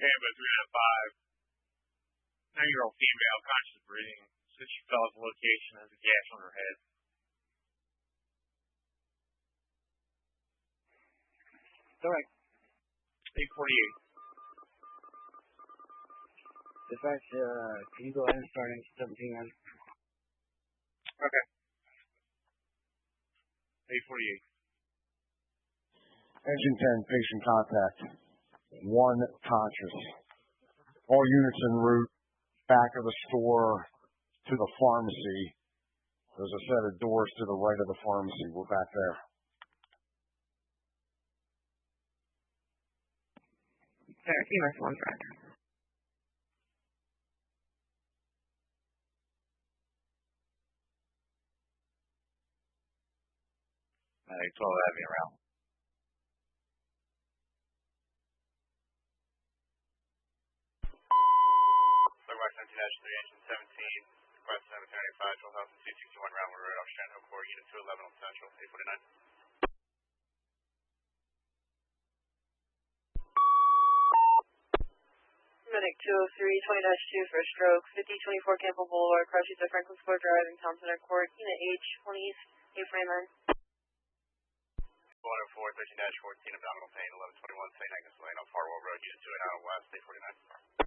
Tampa 395. 9-year-old female, conscious breathing. Said she fell at the location as a gash on her head. Correct. 848. Dispatch, can you go ahead and start engine 17 then? Okay. 848. Engine 10, patient contact. 1 conscious. All units en route. Back of the store to the pharmacy. There's a set of doors to the right of the pharmacy. We're back there. There, EMS 1 track. Medic 12 Avenue around. West 19-3, engine 17, West 795, 12,261 round, we're right off Strand Hill Court, unit 211 on Central, 849. Medic 203, 20-2 for a stroke, 5024 Campbell Boulevard, cross to Franklin Square Drive in Thompson Center Court, unit H, 20 East, 849. 104, 13-14, abdominal pain, 1121, St. Agnes Lane on Farwell Road, unit 2 and out west, 849.